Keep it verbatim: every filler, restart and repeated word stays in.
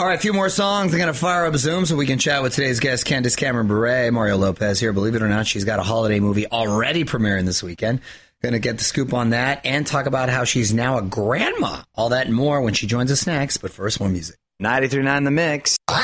All right, a few more songs. I'm going to fire up Zoom so we can chat with today's guest, Candace Cameron Bure. Mario Lopez here. Believe it or not, she's got a holiday movie already premiering this weekend. Going to get the scoop on that and talk about how she's now a grandma. All that and more when she joins us next. But first, more music. ninety-three point nine The Mix.